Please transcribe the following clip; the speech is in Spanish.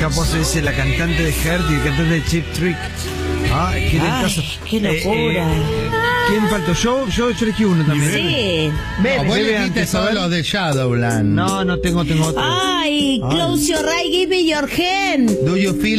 Caposo dice la cantante de Heart y el cantante de Cheap Trick. Qué lentazo. Qué locura. ¿Quién faltó? Yo elegí uno también. Sí. Vos elegiste todos los de Shadowland. No tengo otro. Ay, close your eye, give me your hand. Do you feel